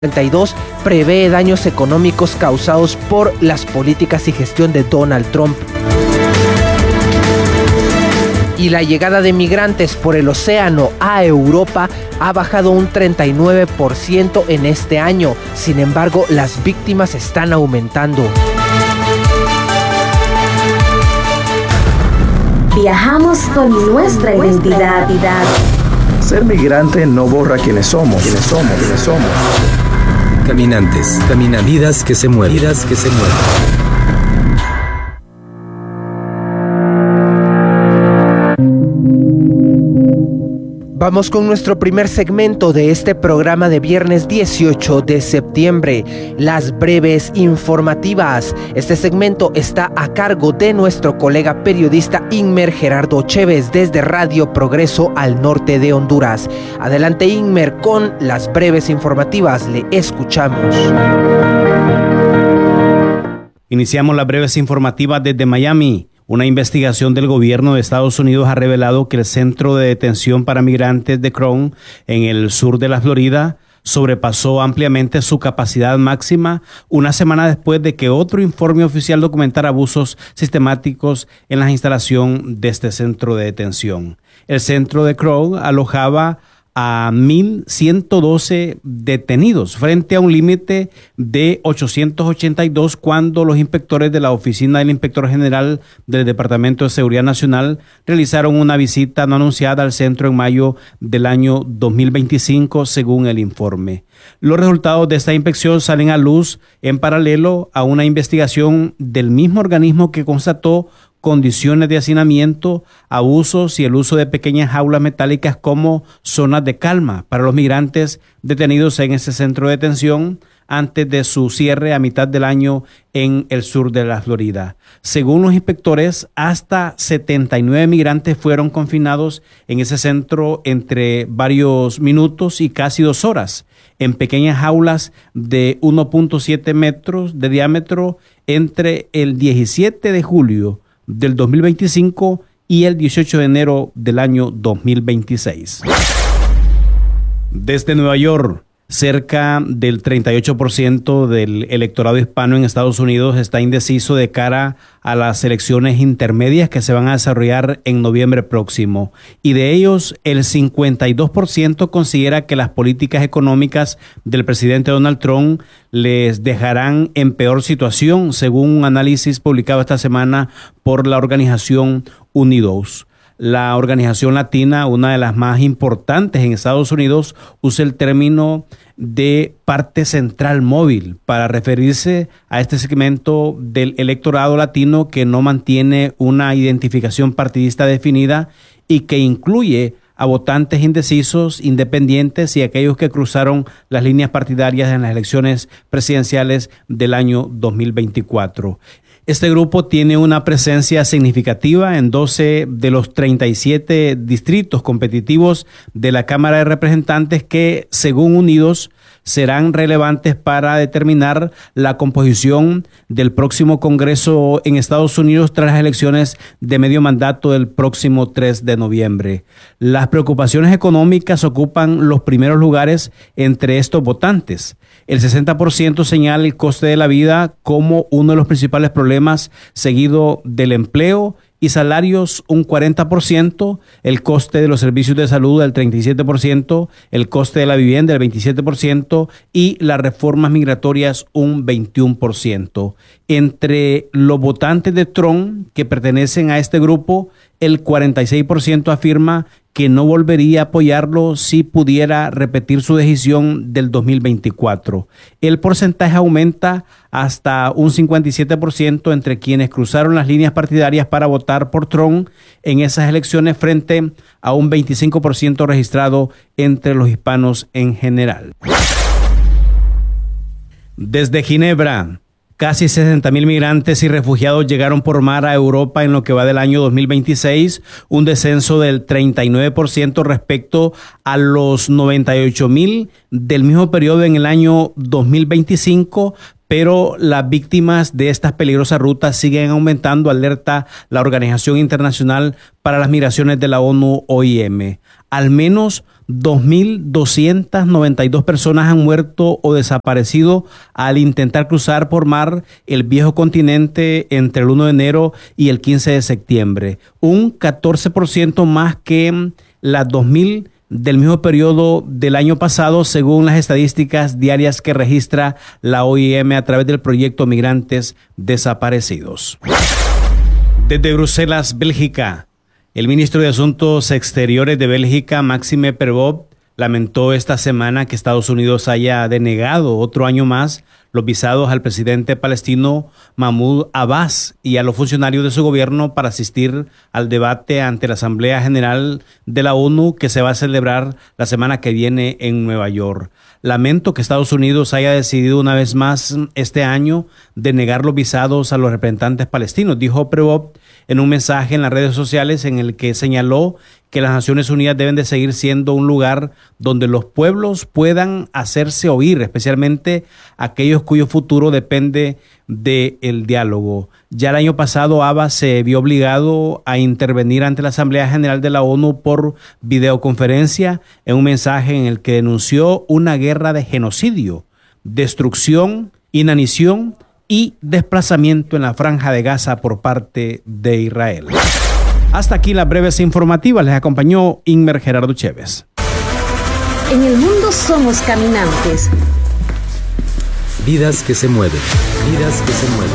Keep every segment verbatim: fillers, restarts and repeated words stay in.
treinta y dos prevé daños económicos causados por las políticas y gestión de Donald Trump. Y la llegada de migrantes por el océano a Europa ha bajado un treinta y nueve por ciento en este año. Sin embargo, las víctimas están aumentando. Viajamos con nuestra identidad. Ser migrante no borra quiénes somos, quiénes somos, quiénes somos. Caminantes, camina vidas que se mueven, vidas que se mueven. Vamos con nuestro primer segmento de este programa de viernes dieciocho de septiembre, las breves informativas. Este segmento está a cargo de nuestro colega periodista Inmer Gerardo Chévez desde Radio Progreso al norte de Honduras. Adelante Inmer con las breves informativas, le escuchamos. Iniciamos las breves informativas desde Miami. Una investigación del gobierno de Estados Unidos ha revelado que el centro de detención para migrantes de Crown, en el sur de la Florida, sobrepasó ampliamente su capacidad máxima una semana después de que otro informe oficial documentara abusos sistemáticos en la instalación de este centro de detención. El centro de Crown alojaba a mil ciento doce detenidos frente a un límite de ochocientos ochenta y dos cuando los inspectores de la Oficina del Inspector General del Departamento de Seguridad Nacional realizaron una visita no anunciada al centro en mayo del año dos mil veinticinco, según el informe. Los resultados de esta inspección salen a luz en paralelo a una investigación del mismo organismo que constató condiciones de hacinamiento, abusos y el uso de pequeñas jaulas metálicas como zonas de calma para los migrantes detenidos en ese centro de detención antes de su cierre a mitad del año en el sur de la Florida. Según los inspectores, hasta setenta y nueve migrantes fueron confinados en ese centro entre varios minutos y casi dos horas, en pequeñas jaulas de uno punto siete metros de diámetro entre el diecisiete de julio del dos mil veinticinco y el dieciocho de enero del año dos mil veintiséis. Desde Nueva York, cerca del treinta y ocho por ciento del electorado hispano en Estados Unidos está indeciso de cara a las elecciones intermedias que se van a desarrollar en noviembre próximo. Y de ellos, el cincuenta y dos por ciento considera que las políticas económicas del presidente Donald Trump les dejarán en peor situación, según un análisis publicado esta semana por la organización Unidos. La organización latina, una de las más importantes en Estados Unidos, usa el término de parte central móvil para referirse a este segmento del electorado latino que no mantiene una identificación partidista definida y que incluye a votantes indecisos, independientes y aquellos que cruzaron las líneas partidarias en las elecciones presidenciales del año dos mil veinticuatro. Este grupo tiene una presencia significativa en doce de los treinta y siete distritos competitivos de la Cámara de Representantes que, según Unidos, serán relevantes para determinar la composición del próximo Congreso en Estados Unidos tras las elecciones de medio mandato del próximo tres de noviembre. Las preocupaciones económicas ocupan los primeros lugares entre estos votantes. El sesenta por ciento señala el coste de la vida como uno de los principales problemas, seguido del empleo y salarios un cuarenta por ciento, el coste de los servicios de salud el treinta y siete por ciento, el coste de la vivienda el veintisiete por ciento y las reformas migratorias un veintiuno por ciento. Entre los votantes de Trump que pertenecen a este grupo, el cuarenta y seis por ciento afirma que no volvería a apoyarlo si pudiera repetir su decisión del dos mil veinticuatro. El porcentaje aumenta hasta un cincuenta y siete por ciento entre quienes cruzaron las líneas partidarias para votar por Trump en esas elecciones frente a un veinticinco por ciento registrado entre los hispanos en general. Desde Ginebra, casi sesenta mil migrantes y refugiados llegaron por mar a Europa en lo que va del año dos mil veintiséis, un descenso del treinta y nueve por ciento respecto a los noventa y ocho mil del mismo periodo en el año dos mil veinticinco, pero las víctimas de estas peligrosas rutas siguen aumentando, alerta la Organización Internacional para las Migraciones de la ONU, O I M. Al menos dos mil doscientas noventa y dos personas han muerto o desaparecido al intentar cruzar por mar el viejo continente entre el primero de enero y el quince de septiembre, un catorce por ciento más que las dos mil del mismo periodo del año pasado, según las estadísticas diarias que registra la O I M a través del proyecto Migrantes Desaparecidos. Desde Bruselas, Bélgica, el ministro de Asuntos Exteriores de Bélgica, Maxime Prevot, lamentó esta semana que Estados Unidos haya denegado otro año más los visados al presidente palestino Mahmoud Abbas y a los funcionarios de su gobierno para asistir al debate ante la Asamblea General de la ONU que se va a celebrar la semana que viene en Nueva York. Lamento que Estados Unidos haya decidido una vez más este año denegar los visados a los representantes palestinos, dijo Prevot en un mensaje en las redes sociales en el que señaló que las Naciones Unidas deben de seguir siendo un lugar donde los pueblos puedan hacerse oír, especialmente aquellos cuyo futuro depende del diálogo. Ya el año pasado Abbas se vio obligado a intervenir ante la Asamblea General de la ONU por videoconferencia en un mensaje en el que denunció una guerra de genocidio, destrucción, inanición y desplazamiento en la Franja de Gaza por parte de Israel. Hasta aquí las breves informativas. Les acompañó Inmer Gerardo Chévez. En el mundo somos caminantes. Vidas que se mueven, vidas que se mueven.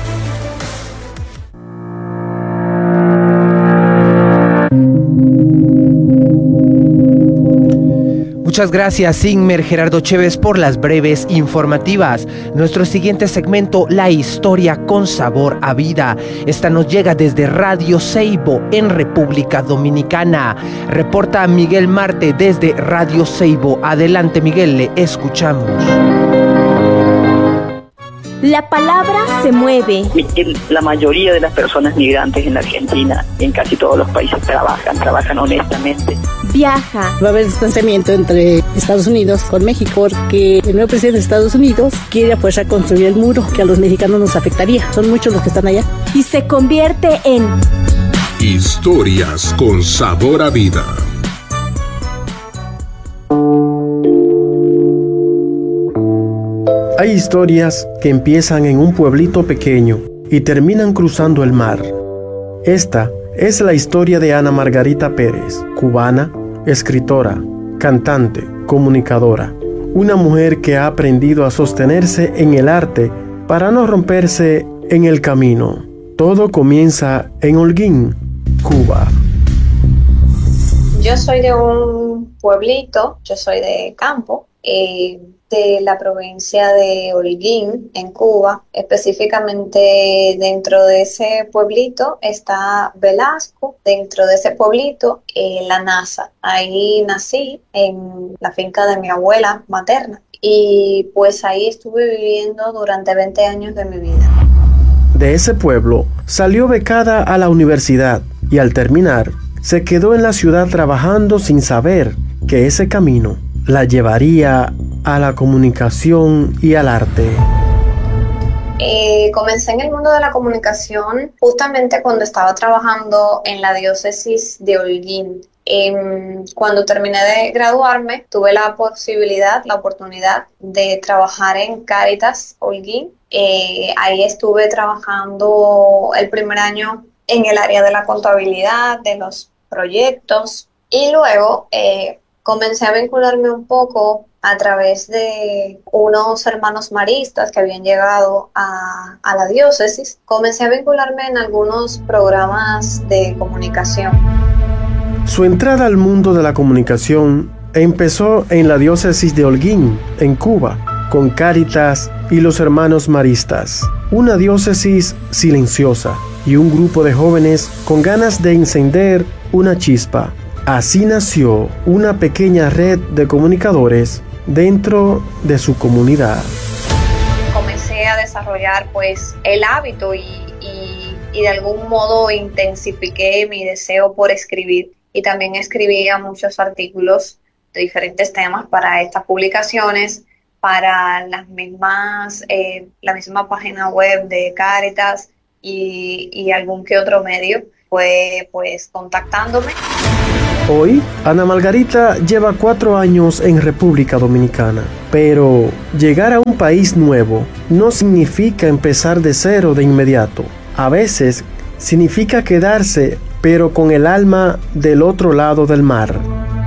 Muchas gracias, Inmer Gerardo Chévez, por las breves informativas. Nuestro siguiente segmento, La Historia con Sabor a Vida. Esta nos llega desde Radio Ceibo, en República Dominicana. Reporta Miguel Marte desde Radio Ceibo. Adelante, Miguel, le escuchamos. La palabra se mueve. La mayoría de las personas migrantes en la Argentina y en casi todos los países trabajan, trabajan honestamente. Viaja. Va a haber distanciamiento entre Estados Unidos con México porque el nuevo presidente de Estados Unidos quiere a fuerza construir el muro que a los mexicanos nos afectaría. Son muchos los que están allá. Y se convierte en Historias con Sabor a Vida. Hay historias que empiezan en un pueblito pequeño y terminan cruzando el mar. Esta es la historia de Ana Margarita Pérez, cubana, escritora, cantante, comunicadora. Una mujer que ha aprendido a sostenerse en el arte para no romperse en el camino. Todo comienza en Holguín, Cuba. Yo soy de un pueblito, yo soy de campo, eh, de la provincia de Holguín, en Cuba. Específicamente dentro de ese pueblito está Velasco, dentro de ese pueblito eh, La Nasa. Ahí nací, en la finca de mi abuela materna, y pues ahí estuve viviendo durante veinte años de mi vida. De ese pueblo salió becada a la universidad y al terminar se quedó en la ciudad trabajando sin saber que ese camino la llevaría a la comunicación y al arte. Eh, comencé en el mundo de la comunicación justamente cuando estaba trabajando en la diócesis de Holguín. Eh, cuando terminé de graduarme, tuve la posibilidad, la oportunidad de trabajar en Cáritas Holguín. Eh, ahí estuve trabajando el primer año en el área de la contabilidad, de los proyectos, y luego eh, comencé a vincularme un poco a través de unos hermanos maristas que habían llegado a, a la diócesis. Comencé a vincularme en algunos programas de comunicación. Su entrada al mundo de la comunicación empezó en la diócesis de Holguín, en Cuba, con Cáritas y los hermanos maristas. Una diócesis silenciosa y un grupo de jóvenes con ganas de encender una chispa. Así nació una pequeña red de comunicadores dentro de su comunidad. Comencé a desarrollar pues el hábito y, y, y de algún modo intensifiqué mi deseo por escribir, y también escribía muchos artículos de diferentes temas para estas publicaciones, para las mismas, eh, la misma página web de Cáritas y, y algún que otro medio fue pues contactándome. Hoy, Ana Margarita lleva cuatro años en República Dominicana, pero llegar a un país nuevo no significa empezar de cero de inmediato. A veces significa quedarse, pero con el alma del otro lado del mar.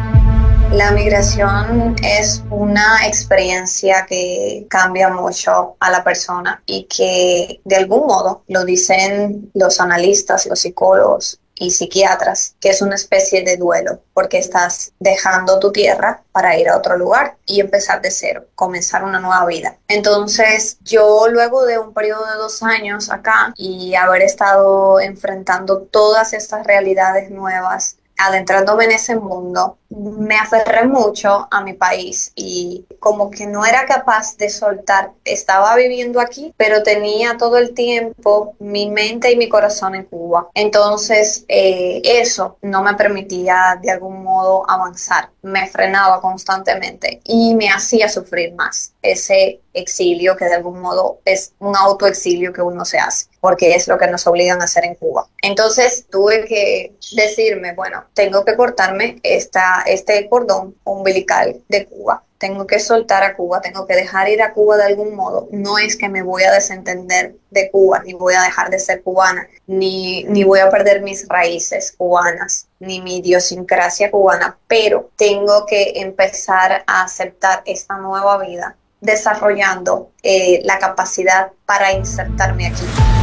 La migración es una experiencia que cambia mucho a la persona y que de algún modo, lo dicen los analistas, los psicólogos y psiquiatras, que es una especie de duelo, porque estás dejando tu tierra para ir a otro lugar y empezar de cero, comenzar una nueva vida. Entonces, yo luego de un periodo de dos años acá y haber estado enfrentando todas estas realidades nuevas, adentrándome en ese mundo, me aferré mucho a mi país y como que no era capaz de soltar. Estaba viviendo aquí, pero tenía todo el tiempo mi mente y mi corazón en Cuba. Entonces, eh, eso no me permitía de algún modo avanzar. Me frenaba constantemente y me hacía sufrir más ese exilio, que de algún modo es un autoexilio que uno se hace, porque es lo que nos obligan a hacer en Cuba. Entonces, tuve que decirme, bueno, tengo que cortarme esta este cordón umbilical de Cuba. Tengo que soltar a Cuba, tengo que dejar ir a Cuba de algún modo. No es que me voy a desentender de Cuba, ni voy a dejar de ser cubana, ni, ni voy a perder mis raíces cubanas, ni mi idiosincrasia cubana, pero tengo que empezar a aceptar esta nueva vida, desarrollando eh, la capacidad para insertarme aquí.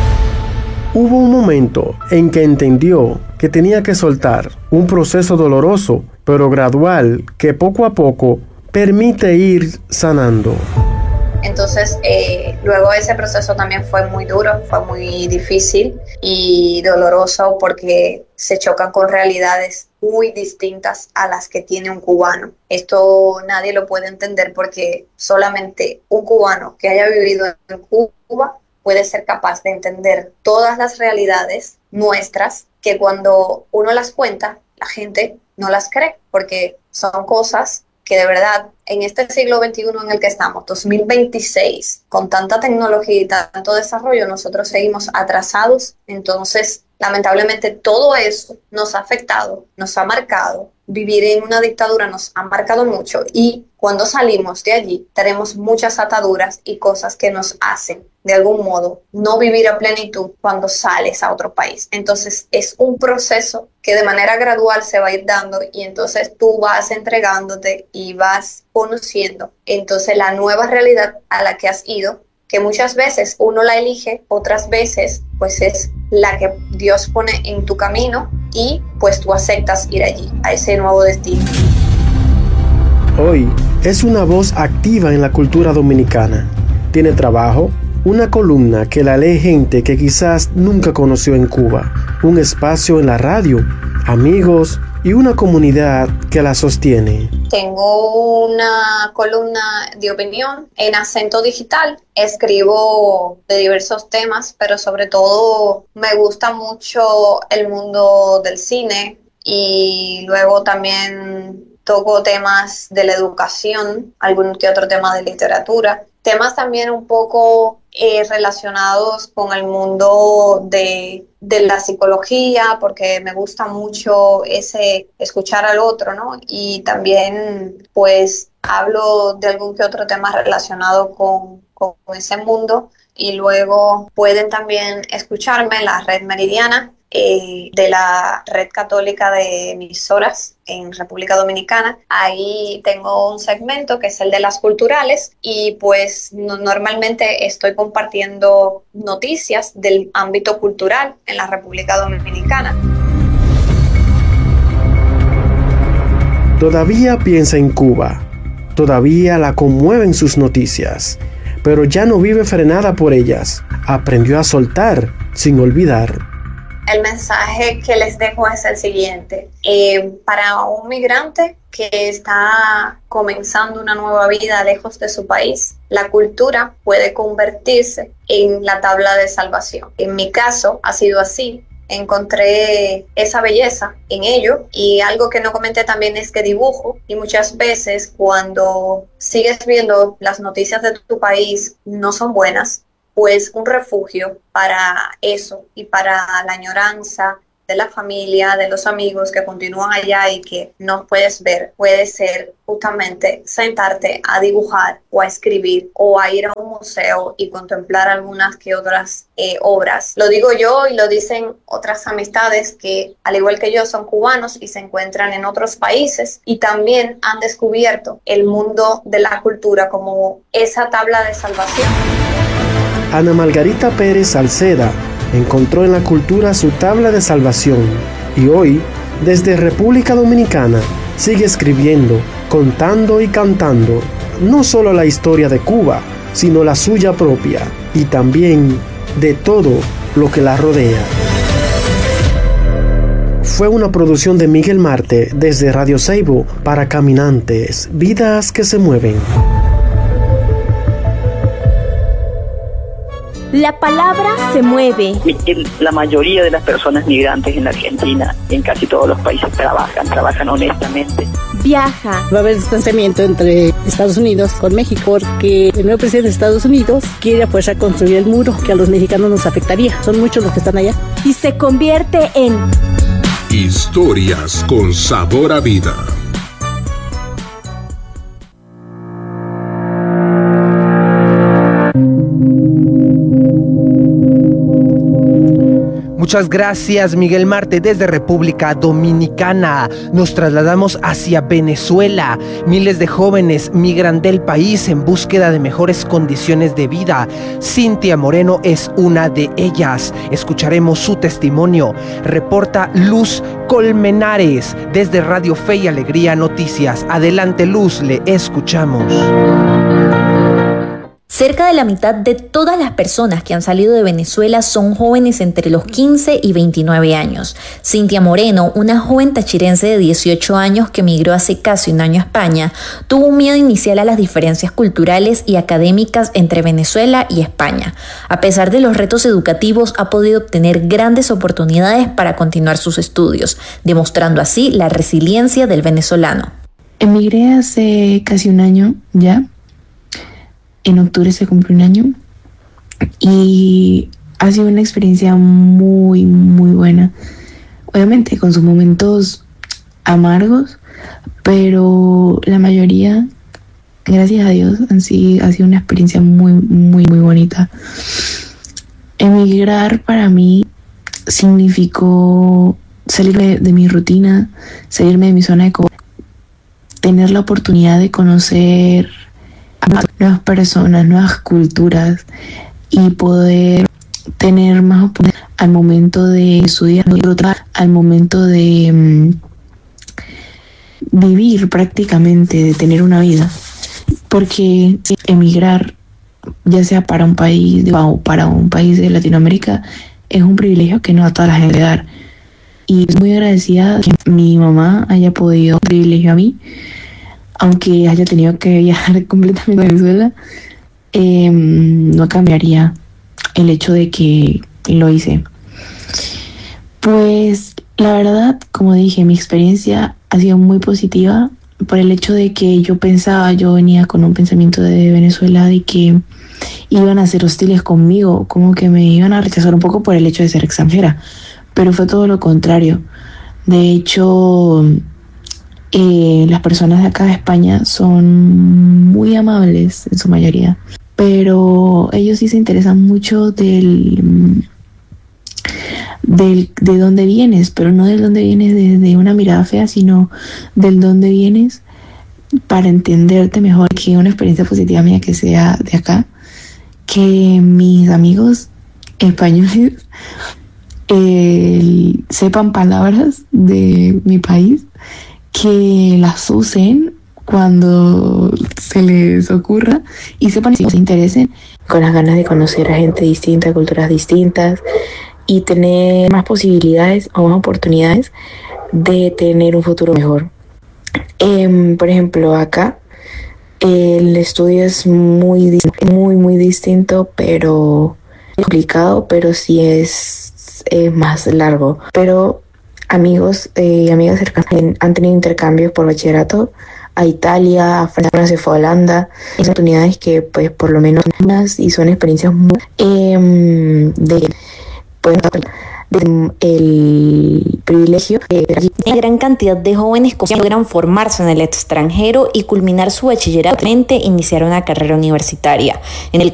Hubo un momento en que entendió que tenía que soltar, un proceso doloroso, pero gradual, que poco a poco permite ir sanando. Entonces, eh, luego ese proceso también fue muy duro, fue muy difícil y doloroso porque se chocan con realidades muy distintas a las que tiene un cubano. Esto nadie lo puede entender porque solamente un cubano que haya vivido en Cuba puede ser capaz de entender todas las realidades nuestras que cuando uno las cuenta, la gente no las cree, porque son cosas que de verdad en este siglo veintiuno en el que estamos, dos mil veintiséis, con tanta tecnología y tanto desarrollo, nosotros seguimos atrasados. Entonces, lamentablemente todo eso nos ha afectado, nos ha marcado. Vivir en una dictadura nos ha marcado mucho y cuando salimos de allí tenemos muchas ataduras y cosas que nos hacen de algún modo no vivir a plenitud cuando sales a otro país. Entonces es un proceso que de manera gradual se va a ir dando y entonces tú vas entregándote y vas conociendo entonces la nueva realidad a la que has ido, que muchas veces uno la elige, otras veces pues es la que Dios pone en tu camino y pues tú aceptas ir allí, a ese nuevo destino. Hoy es una voz activa en la cultura dominicana. Tiene trabajo, una columna que la lee gente que quizás nunca conoció en Cuba, un espacio en la radio, amigos y una comunidad que la sostiene. Tengo una columna de opinión en Acento Digital. Escribo de diversos temas, pero sobre todo me gusta mucho el mundo del cine y luego también toco temas de la educación, algún que otro tema de literatura, temas también un poco eh, relacionados con el mundo de, de la psicología, porque me gusta mucho ese escuchar al otro, ¿no? Y también pues hablo de algún que otro tema relacionado con, con ese mundo y luego pueden también escucharme en la red Meridiana, Eh, de la red católica de emisoras en República Dominicana. Ahí tengo un segmento que es el de las culturales y pues no, normalmente estoy compartiendo noticias del ámbito cultural en la República Dominicana. Todavía piensa en Cuba, todavía la conmueven sus noticias, pero ya no vive frenada por ellas. Aprendió a soltar sin olvidar. El mensaje que les dejo es el siguiente. Eh, para un migrante que está comenzando una nueva vida lejos de su país, la cultura puede convertirse en la tabla de salvación. En mi caso ha sido así. Encontré esa belleza en ello y algo que no comenté también es que dibujo y muchas veces cuando sigues viendo las noticias de tu país no son buenas, pues un refugio para eso y para la añoranza de la familia, de los amigos que continúan allá y que no puedes ver, puede ser justamente sentarte a dibujar o a escribir o a ir a un museo y contemplar algunas que otras eh, obras. Lo digo yo y lo dicen otras amistades que, al igual que yo, son cubanos y se encuentran en otros países y también han descubierto el mundo de la cultura como esa tabla de salvación. Ana Margarita Pérez Salceda encontró en la cultura su tabla de salvación y hoy, desde República Dominicana, sigue escribiendo, contando y cantando no solo la historia de Cuba, sino la suya propia y también de todo lo que la rodea. Fue una producción de Miguel Marte desde Radio Seibo para Caminantes, vidas que se mueven. La palabra se mueve. La mayoría de las personas migrantes en la Argentina, en casi todos los países, trabajan, trabajan honestamente. Viaja. Va a haber distanciamiento entre Estados Unidos con México porque el nuevo presidente de Estados Unidos quiere a fuerza construir el muro que a los mexicanos nos afectaría. Son muchos los que están allá. Y se convierte en Historias con sabor a vida. Muchas gracias, Miguel Marte, desde República Dominicana. Nos trasladamos hacia Venezuela. Miles de jóvenes migran del país en búsqueda de mejores condiciones de vida. Cintia Moreno es una de ellas. Escucharemos su testimonio. Reporta Luz Colmenares desde Radio Fe y Alegría Noticias. Adelante, Luz, le escuchamos. Cerca de la mitad de todas las personas que han salido de Venezuela son jóvenes entre los quince y veintinueve años. Cintia Moreno, una joven tachirense de dieciocho años que migró hace casi un año a España, tuvo un miedo inicial a las diferencias culturales y académicas entre Venezuela y España. A pesar de los retos educativos, ha podido obtener grandes oportunidades para continuar sus estudios, demostrando así la resiliencia del venezolano. Emigré hace casi un año ya. En octubre se cumplió un año y ha sido una experiencia muy, muy buena. Obviamente con sus momentos amargos, pero la mayoría, gracias a Dios, han sido, ha sido una experiencia muy, muy, muy bonita. Emigrar para mí significó salirme de mi rutina, salirme de mi zona de confort, tener la oportunidad de conocer nuevas personas, nuevas culturas y poder tener más oportunidades al momento de estudiar, al momento de um, vivir prácticamente, de tener una vida. Porque emigrar, ya sea para un país o para un país de Latinoamérica, es un privilegio que no a toda la gente le da. Y estoy muy agradecida que mi mamá haya podido dar privilegio a mí, aunque haya tenido que viajar completamente a Venezuela, eh, no cambiaría el hecho de que lo hice. Pues la verdad, como dije, mi experiencia ha sido muy positiva por el hecho de que yo pensaba, yo venía con un pensamiento de Venezuela de que iban a ser hostiles conmigo, como que me iban a rechazar un poco por el hecho de ser extranjera, pero fue todo lo contrario. De hecho, Eh, las personas de acá de España son muy amables en su mayoría, pero ellos sí se interesan mucho del, del de dónde vienes, pero no del dónde vienes de, de una mirada fea, sino del dónde vienes para entenderte mejor. Que una experiencia positiva mía que sea de acá, que mis amigos españoles eh, sepan palabras de mi país, que las usen cuando se les ocurra y sepan si se interesen, con las ganas de conocer a gente distinta, culturas distintas y tener más posibilidades o más oportunidades de tener un futuro mejor. Eh, por ejemplo, acá el estudio es muy, muy, muy distinto, pero complicado, pero sí es, es más largo. Pero amigos y eh, amigas cercanas han tenido intercambios por bachillerato a Italia, a Francia, se fue a Holanda. Son oportunidades que pues por lo menos y son experiencias muy, eh, de pueden el privilegio de una gran cantidad de jóvenes que logran formarse en el extranjero y culminar su bachillerato e iniciar una carrera universitaria. En el